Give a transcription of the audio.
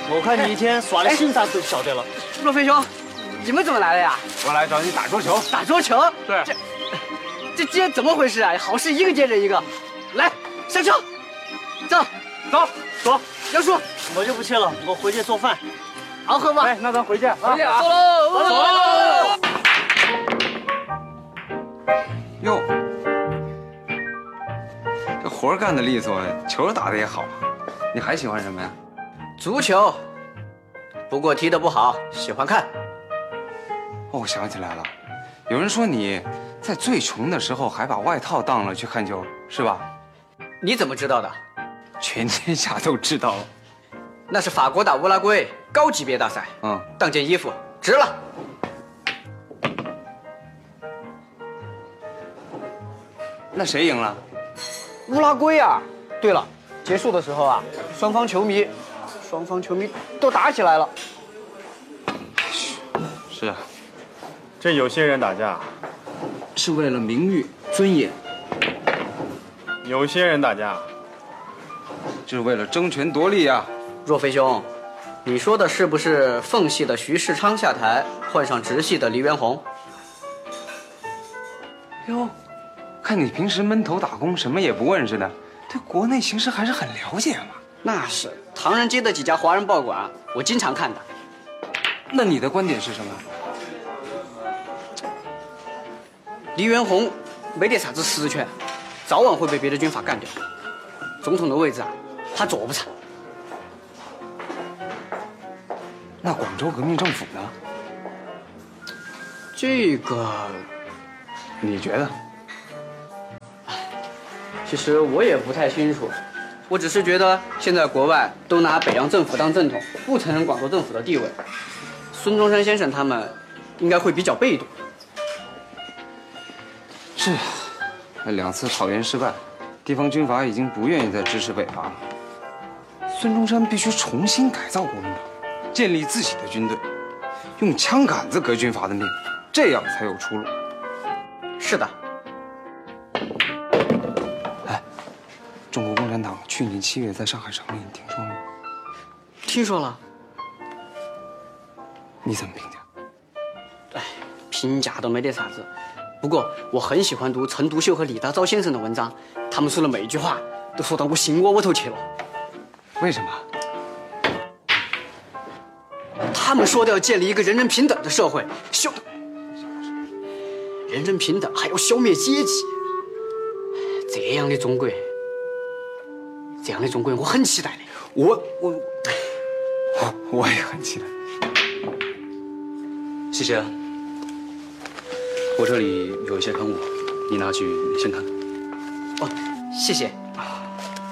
我看你一天耍的心啥都晓得了。 若飞兄，你们怎么来了呀？ 我来找你打桌球。 打桌球？ 对。 这今天怎么回事啊？好事一个接着一个。来，上车，走， 走， 走。杨叔， 我就不去了，我回去做饭。 好，喝吧。 哎，那咱回去啊。 回去啊。走喽，走喽。 哟，这活干得利索，球打得也好，你还喜欢什么呀？ 足球，不过踢得不好，喜欢看。 哦，我想起来了，有人说你在最穷的时候还把外套当了去看球，是吧？ 你怎么知道的？ 全天下都知道了。 那是法国打乌拉圭高级别大赛，当件衣服值了。 那谁赢了？ 乌拉圭啊！对了，结束的时候啊，双方球迷都打起来了。 是啊， 这有些人打架是为了名誉尊严， 有些人打架就是为了争权夺利啊。 若飞兄，你说的是不是奉系的徐世昌下台，换上直系的黎元洪？ 哟，看你平时闷头打工，什么也不问似的，对国内形势还是很了解嘛。 那是，唐人街的几家华人报馆，我经常看的。 那你的观点是什么？ 黎元洪没得啥子实权，早晚会被别的军阀干掉。总统的位置啊，他坐不上。 那广州革命政府呢？ 这个， 你觉得？ 其实我也不太清楚，我只是觉得现在国外都拿北洋政府当正统，不承认广州政府的地位。孙中山先生他们应该会比较被动。 是啊，2次草原失败，地方军阀已经不愿意再支持北伐了。孙中山必须重新改造国民党，建立自己的军队，用枪杆子革军阀的命，这样才有出路。 是的。 哎，中国共产党去年7月在上海成立，你听说了吗？ 听说了。 你怎么评价？ 哎，评价都没得啥子。不过我很喜欢读陈独秀和李大钊先生的文章，他们说的每一句话都说到我心窝窝头去了。 为什么？ 他们说的要建立一个人人平等的社会，人人平等，还要消灭阶级。这样的中国，我很期待的。 我也很期待。 谢谢。我这里有一些刊物，你拿去先看看。哦，谢谢。